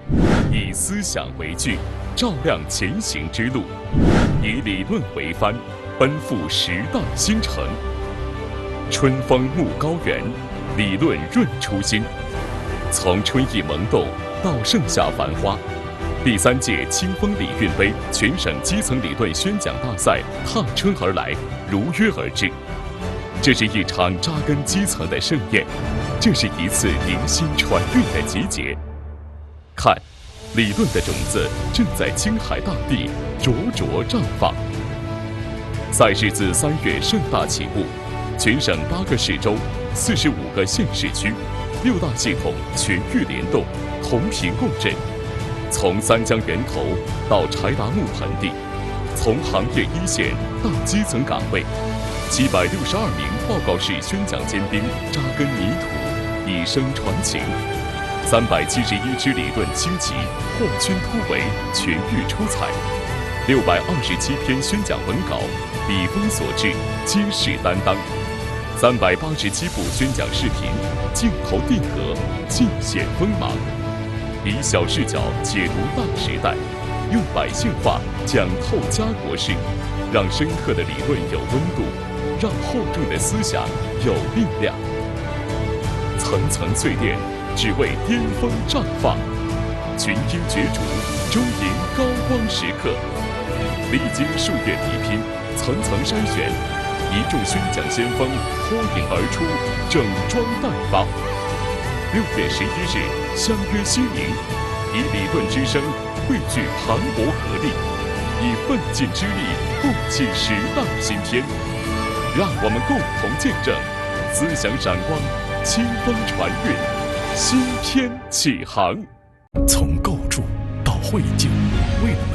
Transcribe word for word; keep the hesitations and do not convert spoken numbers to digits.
以思想为据，照亮前行之路；以理论为帆，奔赴时代新城。春风沐高原，理论润初心。从春意萌动到盛夏繁花，第三届清风理运杯全省基层理论宣讲大赛踏春而来，如约而至。这是一场扎根基层的盛宴，这是一次凝心传运的集结。看，理论的种子正在青海大地灼灼绽放。赛事自三月盛大起步，全省八个市州、四十五个县市区，六大系统全域联动，同频共振。从三江源头到柴达木盆地，从行业一线到基层岗位，七百六十二名报告式宣讲尖兵扎根泥土，以声传情。三百七十一支理论轻骑破圈突围，全域出彩。六百二十七篇宣讲文稿，笔锋所至，皆是担当。三百八十七部宣讲视频，镜头定格，尽显锋芒。以小视角解读大时代，用百姓话讲透家国事，让深刻的理论有温度，让厚重的思想有力量。层层淬炼，只为巅峰绽放。群英角逐，终迎高光时刻。历经数月比拼，层层筛选，一众宣讲先锋脱颖而出，整装待发。六月十一日，相约西宁，以理论之声汇聚磅礴合力，以奋进之力共启时代新篇。让我们共同见证思想闪光，清风传运，新篇启航。 从构筑到绘就，为了